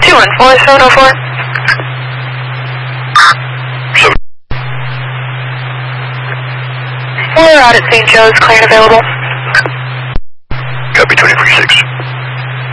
214-704. We're out at St. Joe's, clear and available. Copy 23-6.